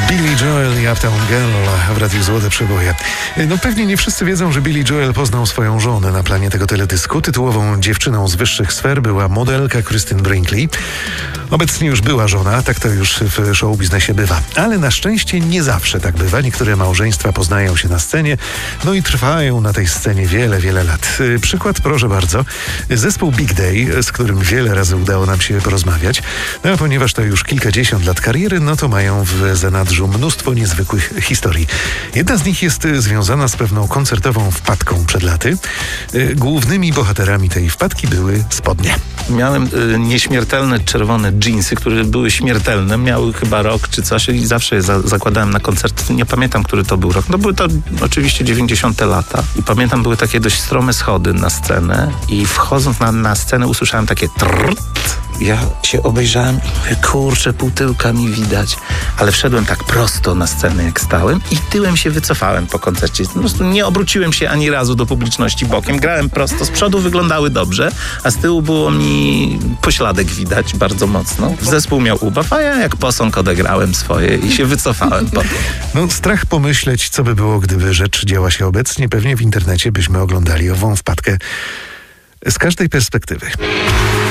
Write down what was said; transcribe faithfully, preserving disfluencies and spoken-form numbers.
Billy Joel i Uptown Girl w Radiu Złote Przeboje. No pewnie nie wszyscy wiedzą, że Billy Joel poznał swoją żonę na planie tego teledysku. Tytułową dziewczyną z wyższych sfer była modelka Krystyn Brinkley. Obecnie już była żona, tak to już w show biznesie bywa. Ale na szczęście nie zawsze tak bywa. Niektóre małżeństwa poznają się na scenie, no i trwają na tej scenie wiele, wiele lat. Przykład, proszę bardzo, zespół Big Day, z którym wiele razy udało nam się porozmawiać. No a ponieważ to już kilkadziesiąt lat kariery, no to mają w zanadrzu mnóstwo niezwykłych historii. Jedna z nich jest związana z pewną koncertową wpadką przed laty. Głównymi bohaterami tej wpadki były spodnie. Miałem y, nieśmiertelne czerwone dżinsy, które były śmiertelne. Miały chyba rok czy coś i zawsze je za, zakładałem na koncert. Nie pamiętam, który to był rok. No były to oczywiście dziewięćdziesiąte lata. I pamiętam, były takie dość strome schody na scenę i wchodząc na, na scenę usłyszałem takie trrrt. Ja się obejrzałem i mówię, kurczę, pół tyłka mi widać. Ale wszedłem tak prosto na scenę, jak stałem i tyłem się wycofałem po koncercie. Po prostu nie obróciłem się ani razu do publiczności bokiem. Grałem prosto, z przodu wyglądały dobrze, a z tyłu było mi pośladek widać bardzo mocno. Zespół miał ubaw, a ja jak posąg odegrałem swoje i się wycofałem potem. No strach pomyśleć, co by było, gdyby rzecz działa się obecnie. Pewnie w internecie byśmy oglądali ową wpadkę z każdej perspektywy.